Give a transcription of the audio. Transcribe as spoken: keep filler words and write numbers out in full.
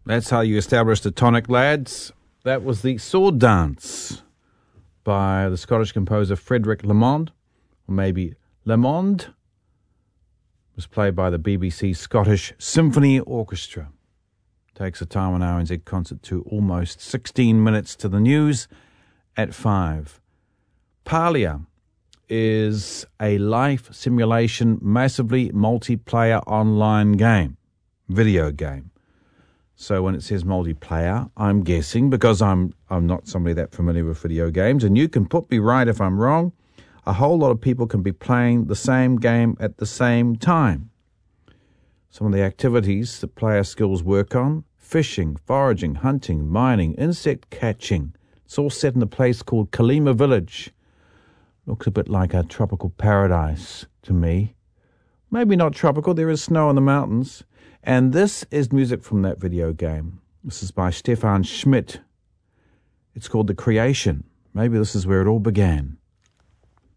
That's how you establish the tonic, lads. That was the Sword Dance by the Scottish composer Frederick Lamond, or maybe Lamond. It was played by the B B C Scottish Symphony Orchestra. Takes the time on R N Z concert to almost sixteen minutes to the news at five. Palia is a life simulation, massively multiplayer online game, video game. So when it says multiplayer, I'm guessing, because I'm I'm not somebody that familiar with video games, and you can put me right if I'm wrong, a whole lot of people can be playing the same game at the same time. Some of the activities that player skills work on: fishing, foraging, hunting, mining, insect catching. It's all set in a place called Kalima Village. Looks a bit like a tropical paradise to me. Maybe not tropical, there is snow in the mountains. And this is music from that video game. This is by Stefan Schmidt. It's called The Creation. Maybe this is where it all began.